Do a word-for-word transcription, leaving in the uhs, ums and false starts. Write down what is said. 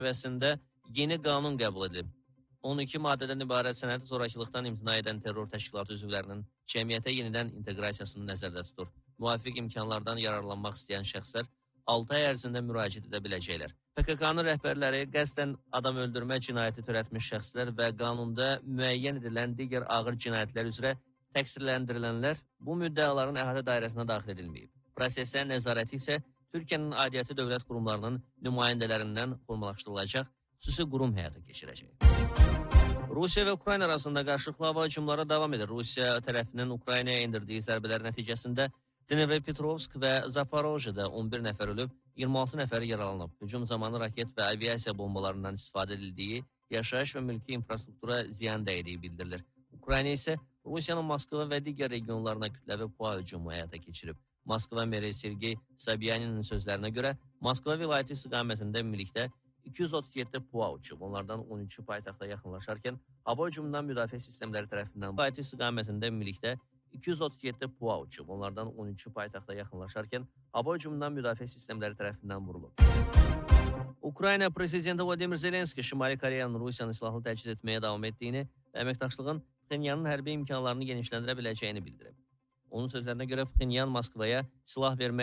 çərçivəsində yeni qanun qəbul edilib. on iki maddədən ibarət sənədi zorakılıqdan imtina edən terror təşkilatı üzvlərinin cəmiyyətə yenidən inteqrasiyasını nəzərdə tutur. Müvafiq imkanlardan yararlanmaq istəyən şəxslər altı ay ərzində müraciət edə biləcəklər. P K K-nın rəhbərləri qəsdən adam öldürmə cinayəti törətmiş şəxslər və qanunda müəyyən edilən digər ağır cinayətlər üzrə təqsirləndirilənlər bu müddəaların əhatə dairəsinə daxil edilməyib. Prosesə nəzarəti isə Türkiyənin aidiyyəti dövlət qurumlarının nümayəndələrindən formalaşdırılacaq xüsusi qurum həyata keçirəcək. Rusiya və Ukrayna arasında qarşılıqlı hava hücumları davam edir. Rusiya tərəfinin Ukraynaya endirdiyi zərbələr nəticəsində Dnepropetrovsk və Zaporojyeda on bir nəfər ölüb, iyirmi altı nəfər yaralanıb. Hücum zamanı raket və aviasiya bombalarından istifadə edildiyi, yaşayış və mülki infrastruktura ziyan dəydiyi bildirilir. Ukrayna isə Rusiyanın Moskva və digər regionlarına kütləvi PUA hücumu həyata keçirib. Moskva meri Sergey Sobyaninin sözlərinə görə Moskva vilayəti istiqamətində ümumilikdə iki yüz otuz yeddi PUA uçub. Onlardan on üçü paytaxta yaxınlaşarkən hava hücumundan müdafiə sistemləri tərəfindən vilayəti istiqamətində ümumilikdə iki yüz otuz yeddi PUA uçub. Onlardan on üçü paytaxta yaxınlaşarkən hava hücumundan müdafiə sistemləri tərəfindən vurulub. Ukrayna prezidenti Vladimir Zelenski Şimali Koreyanın Rusiyanın silahlı təchiz etməyə davam etdiyini və əməkdaşlığın Pxenyanın hərbi imkanlarını genişləndirə biləcəyini bildirib. Onun sözlərinə görə Pxenyan Moskvaya silah vermək